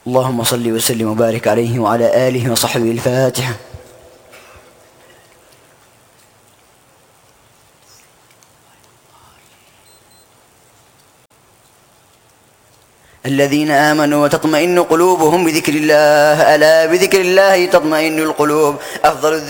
اللهم صل وسلم وبارك عليه وعلى آله وصحبه. الفاتحة. الذين آمنوا وتطمئن قلوبهم بذكر الله، ألا بذكر الله تطمئن القلوب. أفضل